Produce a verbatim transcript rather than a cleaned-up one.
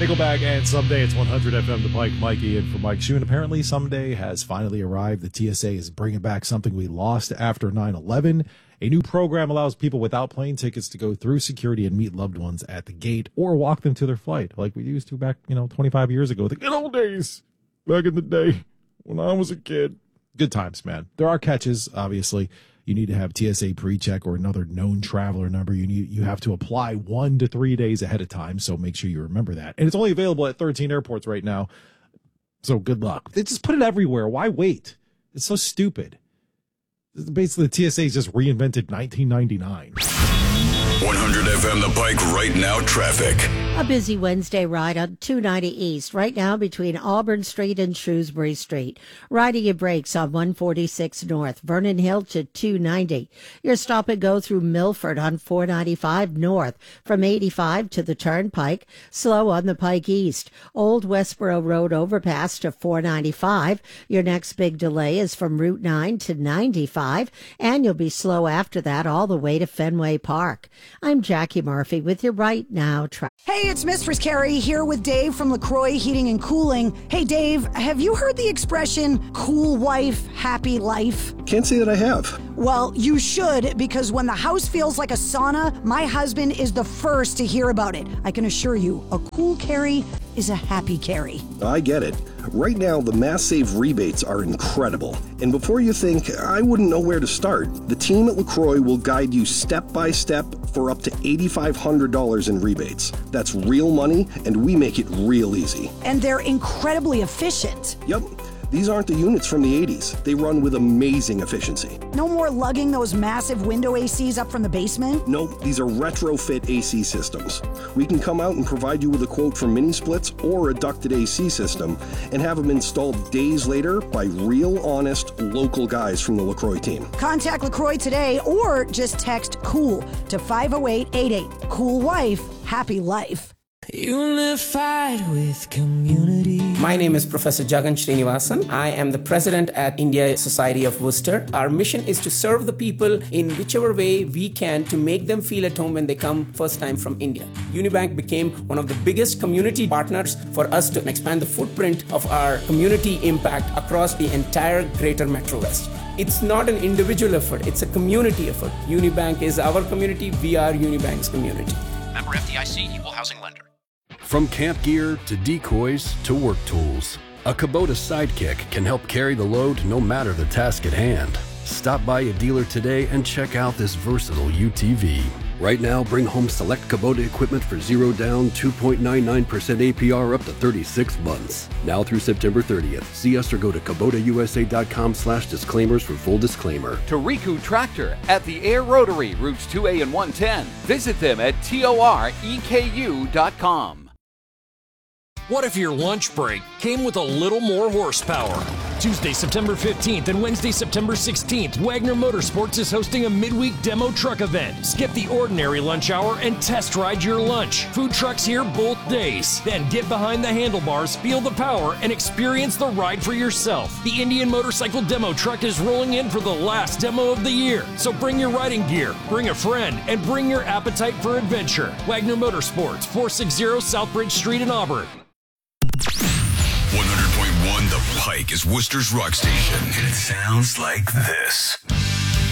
Nickelback and Someday. It's one hundred F M The Pike. Mikey in for Mike Shue. Apparently Someday has finally arrived. The T S A is bringing back something we lost after nine eleven. A new program allows people without plane tickets to go through security and meet loved ones at the gate or walk them to their flight, like we used to back, you know, twenty-five years ago. The good old days, back in the day when I was a kid. Good times, man. There are catches, obviously. You need to have T S A pre-check or another known traveler number. You need, you have to apply one to three days ahead of time, so make sure you remember that. And it's only available at thirteen airports right now, so good luck. They just put it everywhere. Why wait? It's so stupid. Basically, the T S A just reinvented nineteen ninety-nine. one hundred F M The Pike right now traffic. A busy Wednesday ride on two ninety East right now between Auburn Street and Shrewsbury Street. Riding your brakes on one forty-six North, Vernon Hill to two ninety. Your stop and go through Milford on four ninety-five North from eighty-five to the Turnpike. Slow on the Pike East. Old Westboro Road overpass to four ninety-five. Your next big delay is from Route nine to ninety-five, and you'll be slow after that all the way to Fenway Park. I'm Jackie Murphy with your Right Now traffic. Hey, it's Mistress Carrie here with Dave from LaCroix Heating and Cooling. Hey, Dave, have you heard the expression, cool wife, happy life? Can't say that I have. Well, you should, because when the house feels like a sauna, my husband is the first to hear about it. I can assure you, a cool Carrie is a happy Carrie. I get it. Right now, the Mass Save rebates are incredible. And before you think, I wouldn't know where to start, the team at LaCroix will guide you step by step for up to eight thousand five hundred dollars in rebates. That's real money, and we make it real easy. And they're incredibly efficient. Yep. These aren't the units from the eighties. They run with amazing efficiency. No more lugging those massive window A Cs up from the basement? Nope, these are retrofit A C systems. We can come out and provide you with a quote for mini splits or a ducted A C system and have them installed days later by real, honest, local guys from the LaCroix team. Contact LaCroix today or just text COOL to five oh eight eight eight. Cool wife, happy life. Unified with community. My name is Professor Jagan Srinivasan. I am the president at India Society of Worcester. Our mission is to serve the people in whichever way we can to make them feel at home when they come first time from India. Unibank became one of the biggest community partners for us to expand the footprint of our community impact across the entire greater Metro West. It's not an individual effort, it's a community effort. Unibank is our community, we are Unibank's community. Member F D I C, Equal Housing Lender. From camp gear to decoys to work tools, a Kubota Sidekick can help carry the load no matter the task at hand. Stop by a dealer today and check out this versatile U T V. Right now, bring home select Kubota equipment for zero down, two point nine nine percent A P R up to thirty-six months. Now through September thirtieth. See us or go to Kubota U S A dot com slash disclaimers for full disclaimer. Toriku Tractor at the Air Rotary, routes two A and one ten. Visit them at T O R E K U dot com. What if your lunch break came with a little more horsepower? Tuesday, September fifteenth and Wednesday, September sixteenth, Wagner Motorsports is hosting a midweek demo truck event. Skip the ordinary lunch hour and test ride your lunch. Food trucks here both days. Then get behind the handlebars, feel the power, and experience the ride for yourself. The Indian Motorcycle Demo Truck is rolling in for the last demo of the year. So bring your riding gear, bring a friend, and bring your appetite for adventure. Wagner Motorsports, four sixty Southbridge Street in Auburn. one hundred point one The Pike is Worcester's rock station, and it sounds like this.